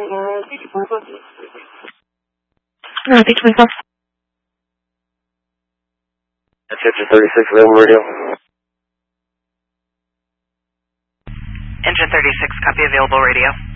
Northeast 24. That's Engine 36, available radio. Engine 36, copy available radio.